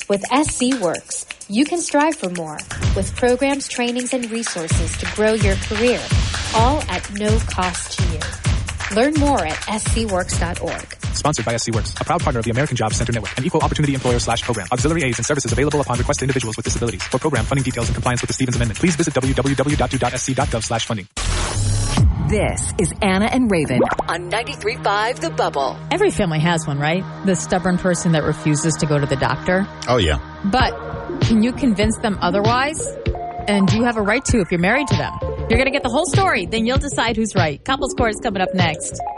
With SC Works, you can strive for more with programs, trainings, and resources to grow your career, all at no cost to you. Learn more at scworks.org. Sponsored by SC Works, a proud partner of the American Jobs Center Network, an equal opportunity employer/program. Auxiliary aids and services available upon request to individuals with disabilities. For program funding details and compliance with the Stevens Amendment, please visit www.do.sc.gov/funding. This is Anna and Raven on 93.5 The Bubble. Every family has one, right? The stubborn person that refuses to go to the doctor. Oh, yeah. But can you convince them otherwise? And you have a right to if you're married to them. You're going to get the whole story. Then you'll decide who's right. Couples Court is coming up next.